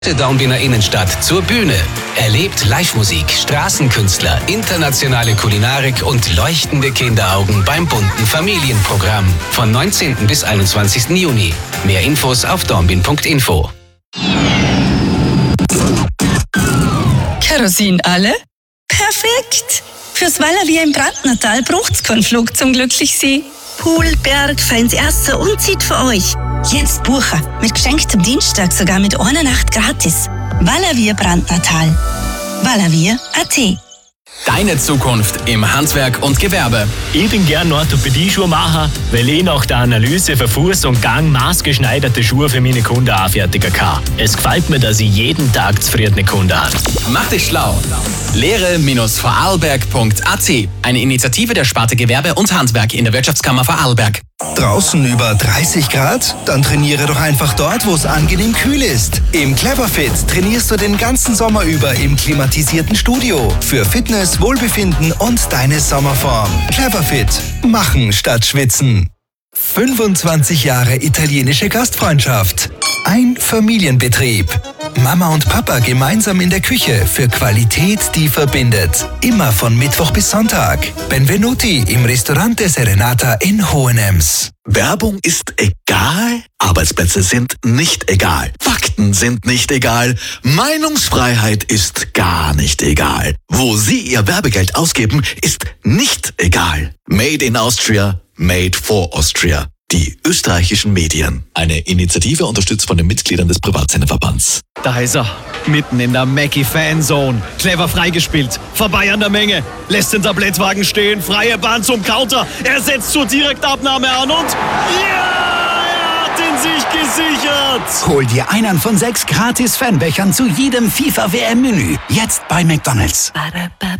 Dornbirner Innenstadt zur Bühne. Erlebt Live-Musik, Straßenkünstler, internationale Kulinarik und leuchtende Kinderaugen beim bunten Familienprogramm. Von 19. bis 21. Juni. Mehr Infos auf dornbirn.info. Kerosin alle? Perfekt! Fürs Valavia im Brandnertal braucht's keinen Flug zum Glücklichsee. Pool, Berg, feins Erster und Zieht für euch. Jetzt buchen. Mit Geschenk zum Dienstag sogar mit einer Nacht gratis. Valavia Brandnertal. Valavia.at. Deine Zukunft im Handwerk und Gewerbe. Ich bin gern Orthopädie-Schuhmacher, weil ich nach der Analyse für Fuß und Gang maßgeschneiderte Schuhe für meine Kunden anfertigen kann. Es gefällt mir, dass ich jeden Tag zufriedene Kunden habe. Mach dich schlau. Lehre-vorarlberg.at. Eine Initiative der Sparte Gewerbe und Handwerk in der Wirtschaftskammer Vorarlberg. Draußen über 30 Grad? Dann trainiere doch einfach dort, wo es angenehm kühl ist. Im Cleverfit trainierst du den ganzen Sommer über im klimatisierten Studio. Für Fitness, Wohlbefinden und deine Sommerform. Cleverfit. Machen statt schwitzen. 25 Jahre italienische Gastfreundschaft. Ein Familienbetrieb. Mama und Papa gemeinsam in der Küche für Qualität, die verbindet. Immer von Mittwoch bis Sonntag. Benvenuti im Ristorante Serenata in Hohenems. Werbung ist egal, Arbeitsplätze sind nicht egal, Fakten sind nicht egal, Meinungsfreiheit ist gar nicht egal. Wo Sie Ihr Werbegeld ausgeben, ist nicht egal. Made in Austria, made for Austria. Die österreichischen Medien. Eine Initiative unterstützt von den Mitgliedern des Privatsenderverbands. Da ist er, mitten in der Mackie-Fanzone. Clever freigespielt, vorbei an der Menge. Lässt den Tablettwagen stehen, freie Bahn zum Counter. Er setzt zur Direktabnahme an und... ja, er hat ihn sich gesichert. Hol dir einen von 6 gratis Fanbechern zu jedem FIFA-WM-Menü. Jetzt bei McDonald's.